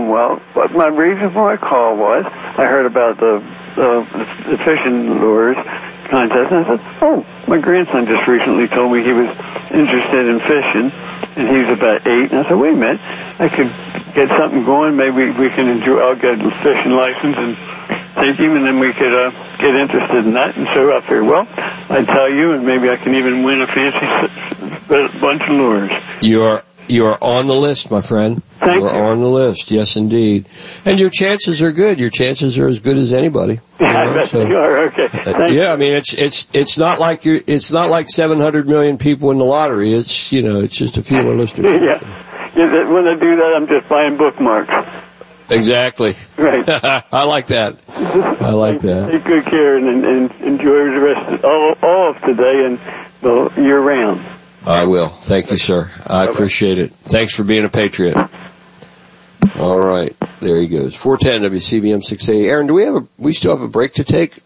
doing well. But my reason for my call was I heard about the fishing lures contest, and I said, oh, my grandson just recently told me he was interested in fishing, and he was about 8, and I said, wait a minute, I could get something going. Maybe we can enjoy. I'll get a fishing license and take him, and then we could get interested in that. And so I figured, well, I'd tell you, and maybe I can even win a fancy bunch of lures. You are on the list, my friend. Thank you. You are on the list, yes, indeed. And your chances are good. Your chances are as good as anybody. Yeah, I bet you are. Okay. I mean, it's not like it's not like 700 million people in the lottery. It's just a few more listeners. Yeah. When I do that, I'm just buying bookmarks. Exactly. Right. I like that. I like that. Take good care and enjoy the rest of all of today and year round. I will. Thank you, sir. I appreciate it. Thanks for being a patriot. All right. There he goes. 410 WCBM 680. Aaron, do we still have a break to take?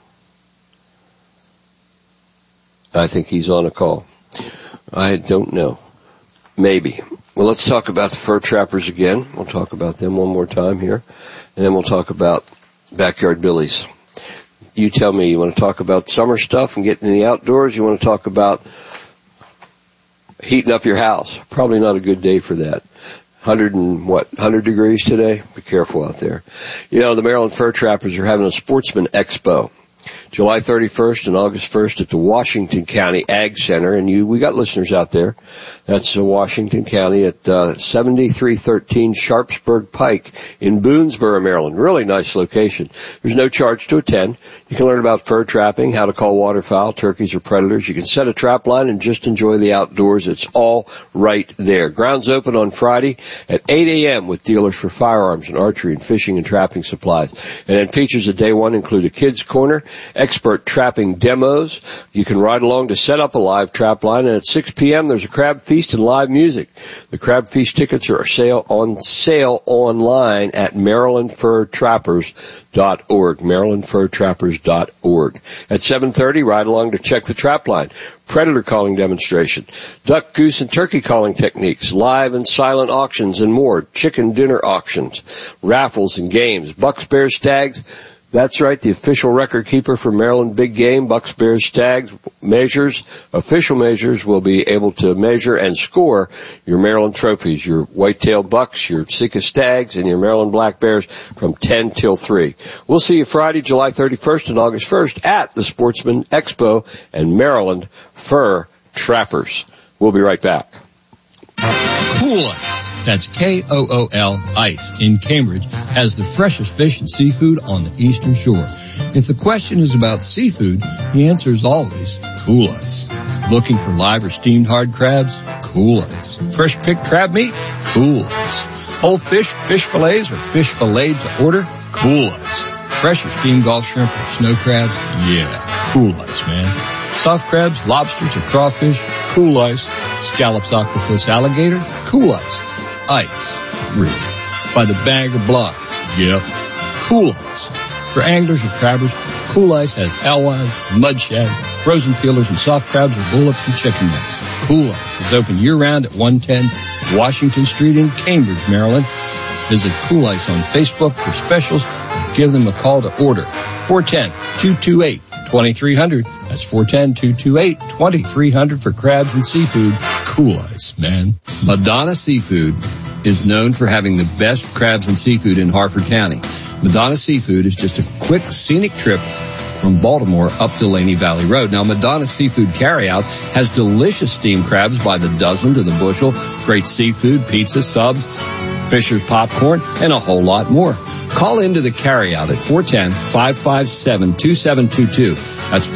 I think he's on a call. I don't know. Maybe. Well, let's talk about the fur trappers again. We'll talk about them one more time here. And then we'll talk about Backyard Billies. You tell me, you want to talk about summer stuff and getting in the outdoors? You want to talk about heating up your house? Probably not a good day for that. 100 degrees today? Be careful out there. The Maryland Fur Trappers are having a Sportsman Expo, July 31st and August 1st at the Washington County Ag Center. And we got listeners out there. That's Washington County at 7313 Sharpsburg Pike in Boonesboro, Maryland. Really nice location. There's no charge to attend. You can learn about fur trapping, how to call waterfowl, turkeys, or predators. You can set a trap line and just enjoy the outdoors. It's all right there. Grounds open on Friday at 8 a.m. with dealers for firearms and archery and fishing and trapping supplies. And then features of day one include a kids' corner, expert trapping demos. You can ride along to set up a live trap line. And at 6 p.m. there's a crab feast and live music. The crab feast tickets are on sale online at MarylandFurTrappers.org. MarylandFurTrappers.org. At 7:30, ride along to check the trap line. Predator calling demonstration, duck, goose, and turkey calling techniques, live and silent auctions, and more. Chicken dinner auctions, raffles and games, bucks, bears, stags. That's right, the official record keeper for Maryland Big Game, bucks, bears, stags, official measures will be able to measure and score your Maryland trophies, your white-tailed bucks, your Sika stags, and your Maryland black bears from 10 till 3. We'll see you Friday, July 31st and August 1st at the Sportsman Expo and Maryland Fur Trappers. We'll be right back. Cool Ice, that's Kool Ice, in Cambridge, has the freshest fish and seafood on the Eastern Shore. If the question is about seafood, the answer is always Cool Ice. Looking for live or steamed hard crabs? Cool Ice. Fresh picked crab meat? Cool Ice. Whole fish, fish fillets, or fish filleted to order? Cool Ice. Fresh or steamed Gulf shrimp or snow crabs? Yeah, Cool Ice, man. Soft crabs, lobsters, or crawfish? Cool Ice. Scallops, octopus, alligator? Cool Ice. Ice. Really. By the bag or block? Yep. Cool Ice. For anglers or crabbers, Cool Ice has alewives, mud shad, frozen peelers, and soft crabs or bullocks and chicken necks. Cool Ice is open year-round at 110 Washington Street in Cambridge, Maryland. Visit Cool Ice on Facebook for specials and give them a call to order. 410-228-2300. That's 410-228-2300 for crabs and seafood. Cool Ice, man. Madonna Seafood is known for having the best crabs and seafood in Harford County. Madonna Seafood is just a quick, scenic trip from Baltimore up Delaney Valley Road. Now, Madonna Seafood Carryout has delicious steamed crabs by the dozen to the bushel, great seafood, pizza, subs, Fisher's popcorn, and a whole lot more. Call into the carryout at 410-557-2722. That's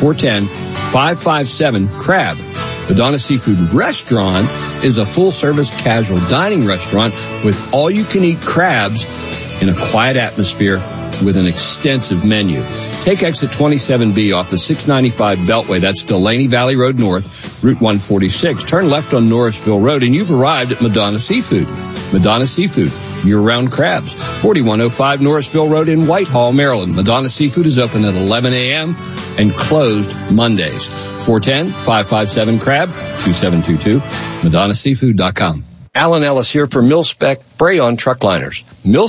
410-557-CRAB. Madonna Seafood Restaurant is a full-service casual dining restaurant with all-you-can-eat crabs in a quiet atmosphere with an extensive menu. Take exit 27B off the 695 Beltway. That's Delaney Valley Road North, Route 146. Turn left on Norrisville Road, and you've arrived at Madonna Seafood. Madonna Seafood, year-round crabs. 4105 Norrisville Road in Whitehall, Maryland. Madonna Seafood is open at 11 a.m. and closed Mondays. 410-557-CRAB, 2722, MadonnaSeafood.com. Alan Ellis here for Mil-Spec Spray-On Truck Liners.